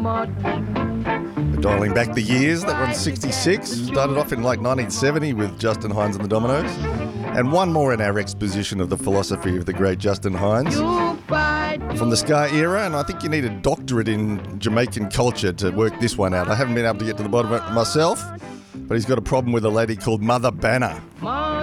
We're dialing back the years. That one's 66. Started off in like 1970 with Justin Hines and the Dominoes. And one more in our exposition of the philosophy of the great Justin Hines. From the ska era, and I think you need a doctorate in Jamaican culture to work this one out. I haven't been able to get to the bottom of it myself, but he's got a problem with a lady called Mother Banner.